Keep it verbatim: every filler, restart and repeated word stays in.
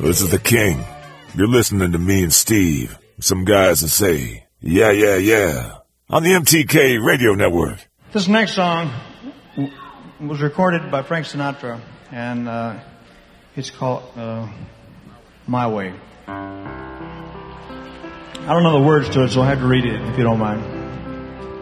This is the King. You're listening to me and Steve, some guys that say, yeah, yeah, yeah, on the M T K Radio Network. This next song was recorded by Frank Sinatra, and uh, it's called uh, My Way. I don't know the words to it, so I have to read it, if you don't mind.